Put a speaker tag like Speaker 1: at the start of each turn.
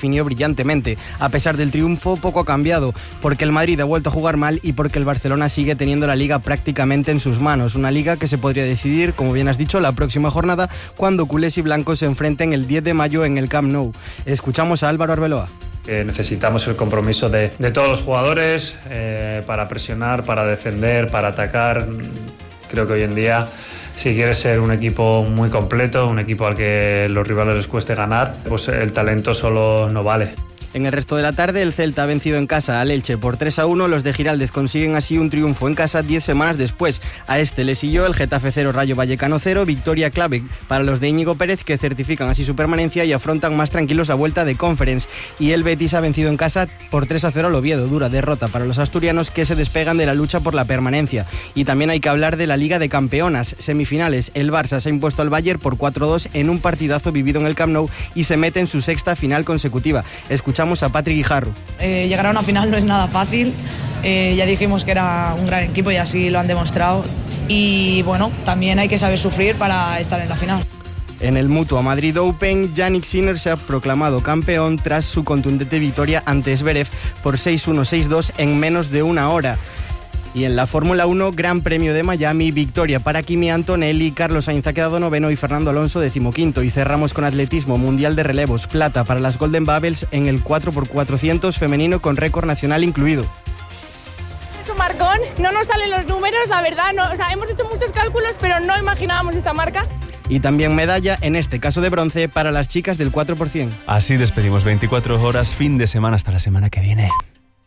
Speaker 1: definió brillantemente. A pesar del triunfo, poco ha cambiado, porque el Madrid ha vuelto a jugar mal y porque el Barcelona sigue teniendo la Liga prácticamente en sus manos. Una Liga que se podría decidir, como bien has dicho, la próxima jornada, cuando culés y blancos se enfrenten el 10 de mayo en el Camp Nou. Escuchamos a Álvaro Arbeloa.
Speaker 2: Necesitamos el compromiso de todos los jugadores para presionar, para defender, para atacar. Creo que hoy en día, si quieres ser un equipo muy completo, un equipo al que los rivales les cueste ganar, pues el talento solo no vale.
Speaker 1: En el resto de la tarde, el Celta ha vencido en casa al Elche por 3-1. Los de Giraldez consiguen así un triunfo en casa 10 semanas después. A este le siguió el Getafe 0, Rayo Vallecano 0, victoria clave para los de Íñigo Pérez, que certifican así su permanencia y afrontan más tranquilos la vuelta de Conference. Y el Betis ha vencido en casa por 3-0 al Oviedo, dura derrota para los asturianos, que se despegan de la lucha por la permanencia. Y también hay que hablar de la Liga de Campeonas. Semifinales, el Barça se ha impuesto al Bayern por 4-2 en un partidazo vivido en el Camp Nou y se mete en su sexta final consecutiva. Escuchamos a Patrick Guijarro.
Speaker 3: Llegar a una final no es nada fácil, ya dijimos que era un gran equipo y así lo han demostrado, y bueno, también hay que saber sufrir para estar en la final.
Speaker 1: En el Mutua Madrid Open, Jannik Sinner se ha proclamado campeón tras su contundente victoria ante Zverev por 6-1, 6-2 en menos de una hora. Y en la Fórmula 1, Gran Premio de Miami, victoria para Kimi Antonelli, Carlos Sainz ha quedado noveno y Fernando Alonso 15º. Y cerramos con atletismo, Mundial de Relevos, plata para las Golden Bubbles en el 4x400 femenino con récord nacional incluido.
Speaker 4: Marcón, no nos salen los números, la verdad, no, o sea, hemos hecho muchos cálculos, pero no imaginábamos esta marca.
Speaker 1: Y también medalla, en este caso de bronce, para las chicas del 4%.
Speaker 5: Así despedimos 24 horas, fin de semana, hasta la semana que viene.